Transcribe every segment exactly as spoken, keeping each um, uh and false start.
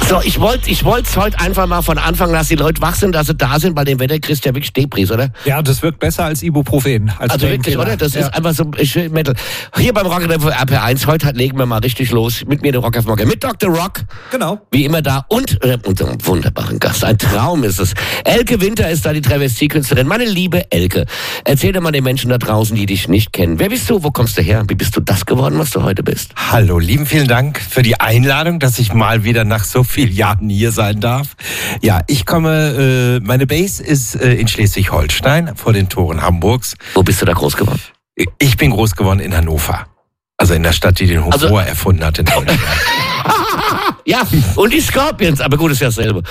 So, ich wollte ich es heute einfach mal von Anfang, dass die Leute wach sind, dass sie da sind. Bei dem Wetter kriegst du ja wirklich Depris, oder? Ja, das wirkt besser als Ibuprofen. Als also wirklich, oder? Das ja. ist einfach so Metal. Hier beim Rock F M R P eins, heute legen wir mal richtig los. Mit mir der Rock F M Morgen. Mit Doktor Rock. Genau. Wie immer da. Und äh, unserem wunderbaren Gast. Ein Traum ist es. Elke Winter ist da, die Travestiekünstlerin. Meine liebe Elke, erzähl doch mal den Menschen da draußen, die dich nicht kennen. Wer bist du? Wo kommst du her? Wie bist du das geworden, was du heute bist? Hallo, lieben vielen Dank für die Einladung, dass ich mal wieder nach so vielen Jahren hier sein darf. Ja, ich komme, äh, meine Base ist äh, in Schleswig-Holstein, vor den Toren Hamburgs. Wo bist du da groß geworden? Ich bin groß geworden in Hannover. Also in der Stadt, die den Humor also erfunden hat in Deutschland. Ja, und die Scorpions, aber gut, ist ja dasselbe.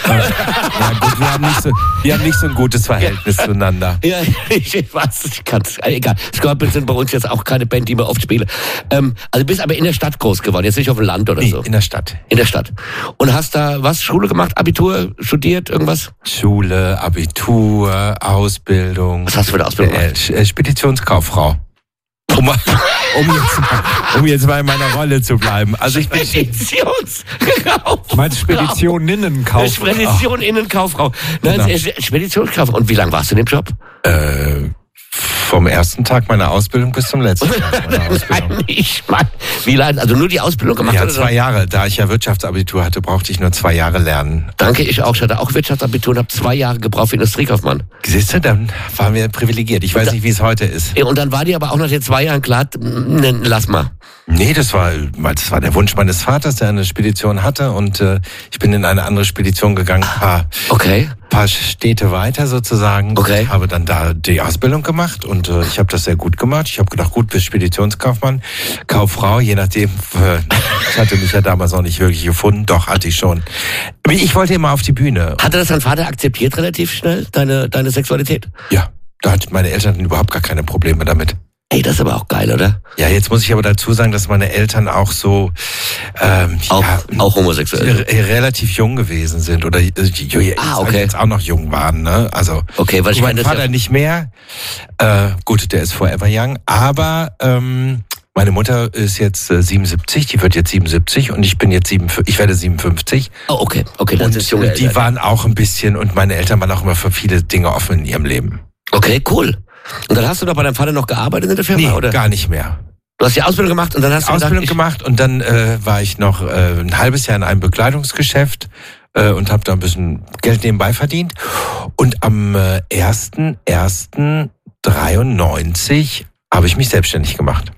Ja gut, wir haben nicht so, wir haben nicht so ein gutes Verhältnis ja. zueinander. Ja, ich weiß, ich kann es, egal. Scorpions sind bei uns jetzt auch keine Band, die wir oft spielen. Ähm, also du bist aber in der Stadt groß geworden, jetzt nicht auf dem Land oder nee, so. in der Stadt. In der Stadt. Und hast da was, Schule gemacht, Abitur, studiert, irgendwas? Schule, Abitur, Ausbildung. Was hast du für eine Ausbildung gemacht? Äh, Speditionskauffrau. Um, um, jetzt mal, um jetzt mal in meiner Rolle zu bleiben. Also ich bin Speditionskauffrau. Du meinst Speditioninnenkauffrau? Speditioninnenkauffrau. Nein, genau. Speditionskauffrau. Und wie lange warst du in dem Job? Äh, vom ersten Tag meiner Ausbildung bis zum letzten Tag meiner Ausbildung. Nein, ich meine, wie lange? Also nur die Ausbildung gemacht? Ja, oder? zwei Jahre. Da ich ja Wirtschaftsabitur hatte, brauchte ich nur zwei Jahre lernen. Danke, ich auch. Ich hatte auch Wirtschaftsabitur und habe zwei Jahre gebraucht für Industriekaufmann. Siehst du, dann waren wir privilegiert. Ich weiß da, nicht, wie es heute ist. Ja, und dann war dir aber auch nach den zwei Jahren klar, ne, lass mal. Nee, das war, das war der Wunsch meines Vaters, der eine Spedition hatte. Und äh, ich bin in eine andere Spedition gegangen, ein paar, okay. paar Städte weiter sozusagen. Okay. Ich habe dann da die Ausbildung gemacht und äh, ich habe das sehr gut gemacht. Ich habe gedacht, gut, bist Speditionskaufmann, Kauffrau, je nachdem. Äh, ich hatte mich ja damals noch nicht wirklich gefunden. Doch, hatte ich schon. Ich wollte immer auf die Bühne. Hatte das dein Vater akzeptiert relativ schnell, deine, deine Sexualität? Ja, da hatten meine Eltern überhaupt gar keine Probleme damit. Ey, das ist aber auch geil, oder? Ja, jetzt muss ich aber dazu sagen, dass meine Eltern auch so ähm, auch, ja, auch homosexuell re- relativ jung gewesen sind oder äh, ah, okay. jetzt auch noch jung waren, ne? Also okay, weil ich mein mein, Vater ja nicht mehr. Äh, gut, der ist forever young, aber ähm, meine Mutter ist jetzt äh, siebenundsiebzig, die wird jetzt siebenundsiebzig und ich bin jetzt sieben, ich werde siebenundfünfzig. Oh, okay, okay, dann sind junge die Eltern. waren auch ein bisschen und meine Eltern waren auch immer für viele Dinge offen in ihrem Leben. Okay, cool. Und dann hast du doch bei deinem Vater noch gearbeitet in der Firma, nee, oder? Gar nicht mehr. Du hast die Ausbildung gemacht und dann hast die du Ausbildung gedacht, gemacht und dann äh, war ich noch äh, ein halbes Jahr in einem Bekleidungsgeschäft äh, und habe da ein bisschen Geld nebenbei verdient. Und am äh, ersten ersten dreiundneunzig habe ich mich selbstständig gemacht.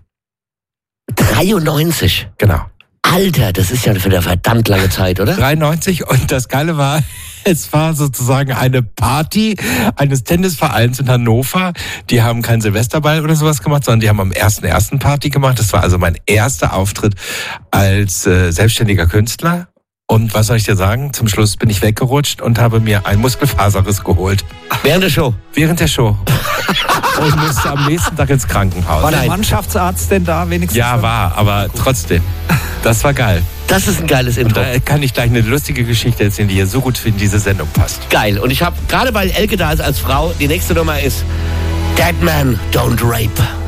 dreiundneunzig? Genau. Alter, das ist ja für eine verdammt lange Zeit, oder? dreiundneunzig und das Geile war, es war sozusagen eine Party eines Tennisvereins in Hannover. Die haben keinen Silvesterball oder sowas gemacht, sondern die haben am ersten ersten Party gemacht. Das war also mein erster Auftritt als äh, selbstständiger Künstler. Und was soll ich dir sagen? Zum Schluss bin ich weggerutscht und habe mir einen Muskelfaserriss geholt. Während der Show? Während der Show. Und musste am nächsten Tag ins Krankenhaus. War der Mannschaftsarzt denn da wenigstens? Ja, war, aber trotzdem. Das war geil. Das ist ein geiles Intro. Und da kann ich gleich eine lustige Geschichte erzählen, die hier so gut in diese Sendung passt. Geil. Und ich habe, gerade weil Elke da ist als Frau, die nächste Nummer ist Dead Man Don't Rape.